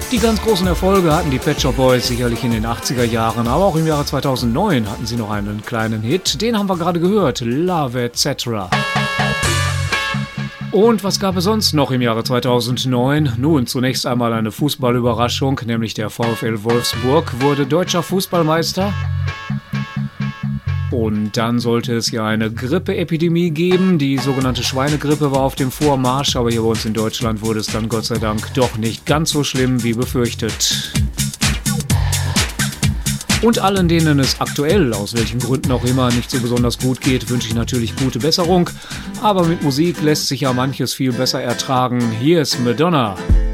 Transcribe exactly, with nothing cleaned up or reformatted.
Die ganz großen Erfolge hatten die Pet Shop Boys sicherlich in den achtziger Jahren, aber auch im Jahre zweitausendneun hatten sie noch einen kleinen Hit. Den haben wir gerade gehört, Love et cetera. Und was gab es sonst noch im Jahre zweitausendneun? Nun, zunächst einmal eine Fußballüberraschung, nämlich der VfL Wolfsburg wurde deutscher Fußballmeister. Und dann sollte es ja eine Grippeepidemie geben. Die sogenannte Schweinegrippe war auf dem Vormarsch, aber hier bei uns in Deutschland wurde es dann Gott sei Dank doch nicht ganz so schlimm wie befürchtet. Und allen, denen es aktuell, aus welchen Gründen auch immer, nicht so besonders gut geht, wünsche ich natürlich gute Besserung. Aber mit Musik lässt sich ja manches viel besser ertragen. Hier ist Madonna.